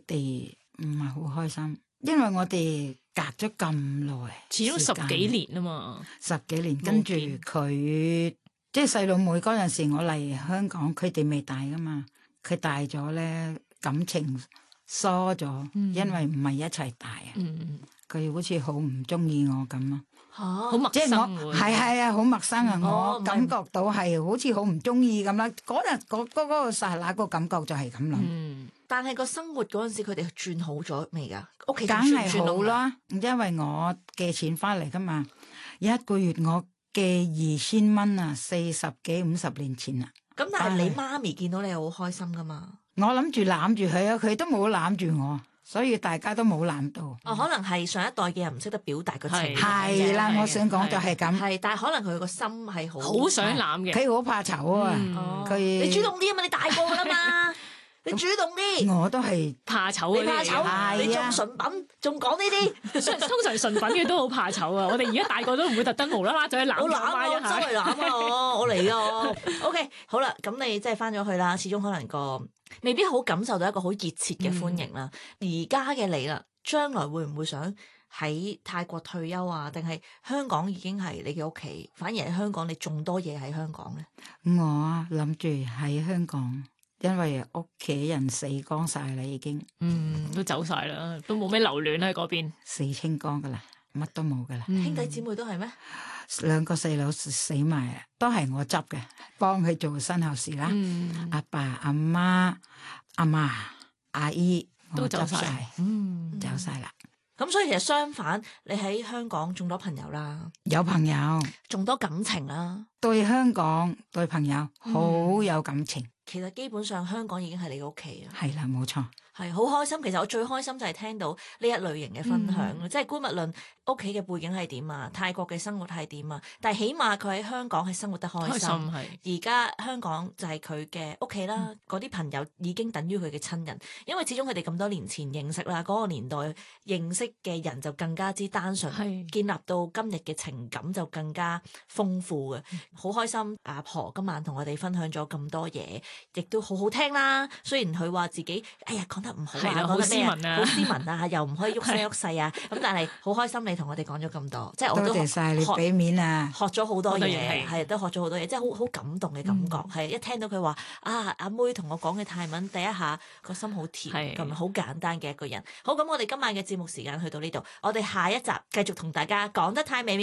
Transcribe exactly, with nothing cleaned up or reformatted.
哋唔係好開心，因為我哋隔咗咁耐， 始終十幾年啊嘛， 十幾年，跟住佢即係細佬妹嗰陣時，我嚟香港，佢哋未大噶嘛，佢大咗咧，感情疏咗，嗯、因為唔係一齊大啊，佢、嗯、好似好唔中意我咁啊。 吓，好陌生喎！ 係係啊，好陌生啊！ 哦、 我感覺到係好似好唔中意咁啦。嗰日嗰嗰嗰個剎那個感覺就係咁諗。 嗯，但係個生活嗰陣時，佢哋轉好咗未㗎？屋企梗係好啦，因為我寄錢翻嚟㗎嘛，一個月我寄二千蚊啊，四十幾五十年前啊。 咁但係你媽咪見到你好開心㗎嘛？ 我諗住攬住佢啊，佢都冇攬住我。所以大家都冇攬到。 哦，可能係上一代嘅人唔識得表達個情緒。 係啦，我想講就係咁。 係，但係可能佢個心係好好想攬嘅。 佢好怕醜啊！佢你主動啲啊嘛，你大個啦嘛，你主動啲。 我都係怕醜， 你怕醜，你仲純品，仲講呢啲。 通常純品嘅都好怕醜啊！我哋而家大個都唔會特登無啦啦走去攬我攬啊，周圍攬啊，我我嚟啊。OK， 好啦，咁你即係翻咗去啦，始終可能個。未必好感受到一個好熱切嘅歡迎啦。而家嘅你啦，將來會唔會想喺泰國退休啊？定係香港已經係你嘅屋企？反而喺香港你仲多嘢喺香港咧？ 我啊諗住喺香港，因為屋企人死光晒啦，已經嗯都走晒啦，都冇咩留戀喺嗰邊， 死清光噶啦，乜都冇噶啦。 嗯、兄弟姊妹都係咩？ 兩個細佬死埋，都係我執嘅，幫佢做身後事啦。阿、嗯、爸、阿媽、阿嫲、阿姨都走晒， 嗯，走晒啦。 咁所以其實相反，你喺香港仲多朋友啦， 有朋友， 仲多感情啦。 對香港對朋友好有感情。嗯、 其實基本上香港已經係你嘅屋企啦。 係啦，冇錯。 係好開心，其實我最開心就係聽到呢一類型嘅分享，嗯、即係姑勿論屋企嘅背景係點啊，泰國嘅生活係點啊，但係起碼佢喺香港係生活得開心。而家香港就係佢嘅屋企啦，嗰啲、嗯、朋友已經等於佢嘅親人，因為始終佢哋咁多年前認識啦，嗰、嗰個年代認識嘅人就更加之單純，是建立到今日嘅情感就更加豐富嘅，好、嗯、開心。阿婆今晚同我哋分享咗咁多嘢，亦都好好聽啦。雖然佢話自己哎呀講得唔好啊， 好斯文啊， 好斯文啊，又唔可以喐聲喐勢啊，咁但係好開心你同我哋講咗咁多，即係我都多謝晒你俾面啊， 學咗好多嘢，係都學咗好多嘢，即係好好感動嘅感覺，係、嗯、一聽到佢話啊阿妹同我講嘅泰文，第一下個心好甜，咁好簡單嘅一個人。好，咁我哋今晚嘅節目時間去到呢度，我哋下一集繼續同大家講得太美妙。